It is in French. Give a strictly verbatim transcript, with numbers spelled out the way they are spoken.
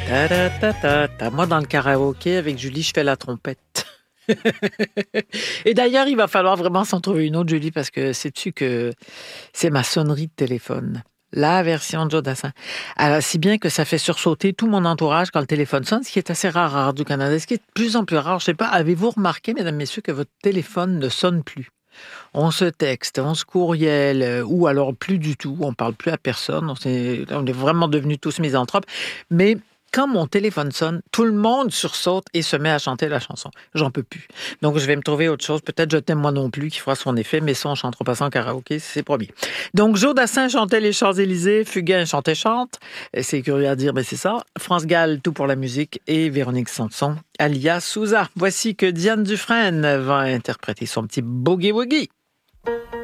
Ta-da-ta-ta-ta. Moi, dans le karaoké, avec Julie, je fais la trompette. Et d'ailleurs, il va falloir vraiment s'en trouver une autre, Julie, parce que sais-tu que c'est ma sonnerie de téléphone. La version de Joe Dassin. Alors, si bien que ça fait sursauter tout mon entourage quand le téléphone sonne, ce qui est assez rare à Radio-Canada, ce qui est de plus en plus rare. Je sais pas, avez-vous remarqué, mesdames, messieurs, que votre téléphone ne sonne plus? On se texte, on se courriel, euh, ou alors plus du tout, on parle plus à personne, on, s'est- on est vraiment devenus tous misanthropes. Mais quand mon téléphone sonne, tout le monde sursaute et se met à chanter la chanson. J'en peux plus. Donc, je vais me trouver autre chose. Peut-être Je t'aime moi non plus qui fera son effet, mais ça, on chantera pas ça en karaoké, c'est promis. Donc, Joe Dassin chantait les Champs-Élysées, Fugain chantait Chante. Et c'est curieux à dire, mais c'est ça. France Gall, tout pour la musique, et Véronique Sanson, alias Souza. Voici que Diane Dufresne va interpréter son petit boogie-woogie.